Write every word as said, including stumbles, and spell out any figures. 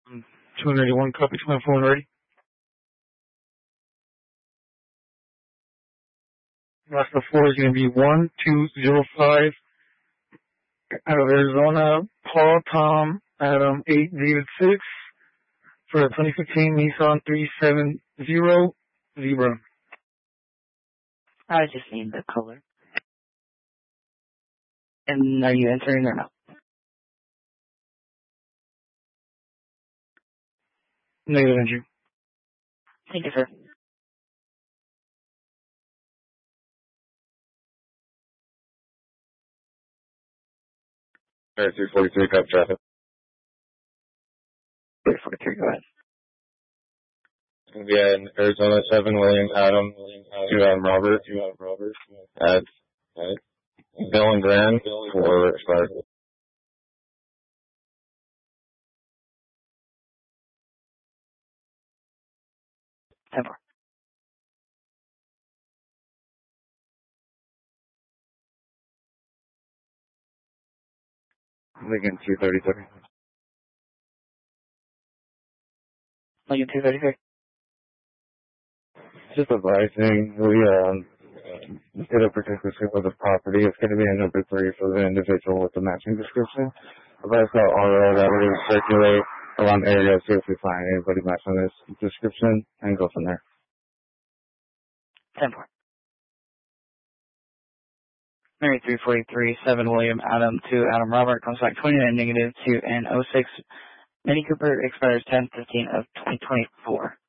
two ninety-one, copy to my phone ready. Last four is going to be one two zero five out of Arizona, Paul, Tom, Adam, eight, David, six, for the twenty fifteen Nissan three seventy Zebra. I just need the color. And are you entering or no? Negative entry. Thank you, sir. Alright, two forty-three, cut traffic. three forty-three, go ahead. It's going to be at Arizona seven, William Adam, two Adam Robert, two Adam Robert, at, at Bill and Grand, for expired. ten four. Lincoln two thirty-three. Lincoln two thirty-three. Just advising, we um, did a particular scope of the property. It's going to be a number three for the individual with the matching description. Advise that R O that we circulate around the area, see if we find anybody matching this description, and go from there. ten four. Mary three forty-three, seven William Adam, two Adam Robert, comes back twenty-nine negative, two N oh six. Mini Cooper expires ten fifteen of twenty twenty-four.